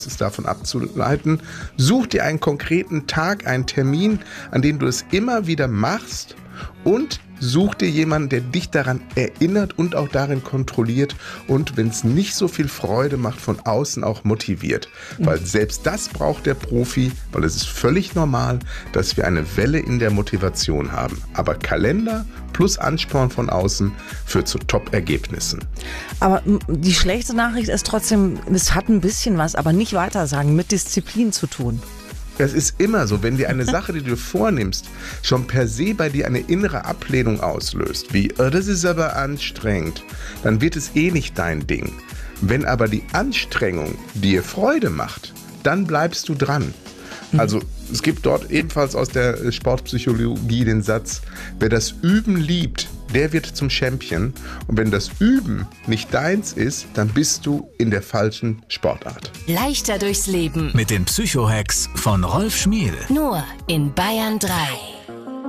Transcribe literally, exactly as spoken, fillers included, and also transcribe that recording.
ist davon abzuleiten, such dir einen konkreten Tag, einen Termin, an dem du es immer wieder machst und such dir jemanden, der dich daran erinnert und auch darin kontrolliert und, wenn es nicht so viel Freude macht, von außen auch motiviert. Mhm. Weil selbst das braucht der Profi, weil es ist völlig normal, dass wir eine Welle in der Motivation haben. Aber Kalender plus Ansporn von außen führt zu Top-Ergebnissen. Aber die schlechte Nachricht ist trotzdem, es hat ein bisschen was, aber nicht weitersagen, mit Disziplin zu tun. Das ist immer so, wenn dir eine Sache, die du vornimmst, schon per se bei dir eine innere Ablehnung auslöst, wie, oh, das ist aber anstrengend, dann wird es eh nicht dein Ding. Wenn aber die Anstrengung dir Freude macht, dann bleibst du dran. Also es gibt dort ebenfalls aus der Sportpsychologie den Satz, wer das Üben liebt, der wird zum Champion. Und wenn das Üben nicht deins ist, dann bist du in der falschen Sportart. Leichter durchs Leben. Mit den Psycho-Hacks von Rolf Schmiel. Nur in Bayern drei.